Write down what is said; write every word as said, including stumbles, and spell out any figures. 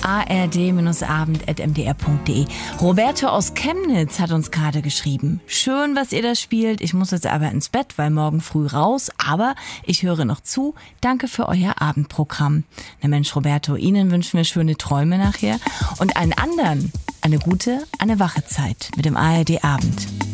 a r d abend at m d r punkt d e. Roberto aus Chemnitz hat uns gerade geschrieben. Schön, was ihr da spielt. Ich muss jetzt aber ins Bett, weil morgen früh raus. Aber ich höre noch zu. Danke für euer Abendprogramm. Na Mensch, Roberto, Ihnen wünschen wir schöne Träume nachher. Und allen anderen eine gute, eine wache Zeit mit dem A R D Abend.